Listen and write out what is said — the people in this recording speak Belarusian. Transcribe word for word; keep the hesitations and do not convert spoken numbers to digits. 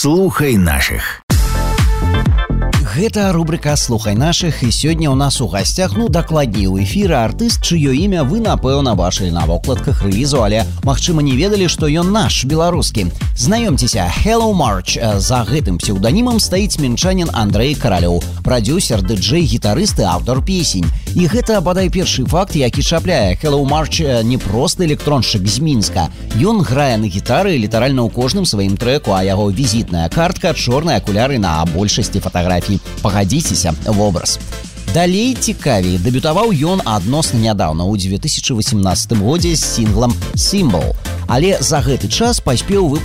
Слухай наших. Гэта рубрика «Слухай нашых», і сёння ў нас у гасцях, ну, дакладней у эфіры артыст, чыё імя вы, напэўна, бачылі на вокладках рэлізу, але, магчыма, не ведалі, што ён наш, беларускі. Знаёмцеся, Hello March. За гэтым псеўданімам стаіць мінчанін Андрэй Каралёў, прадзюсер, ды-джэй, гітарыст і аўтар песень. І гэта, бадай, першы факт, які чапляе. Hello March не проста электроншчык з Мінска. Ён грае на гітары літаральна ў кожным сваім трэку, а яго візітная картка — чорныя акуляры на большасці фатаграфій. Пагадзіцеся, вобраз. Далей цікавей, дэбютаваў ён адносна нядаўна, у дзве тысячы васемнаццатым годзе з сінглам «Symbol». Але за гэты час паспеў выпусціць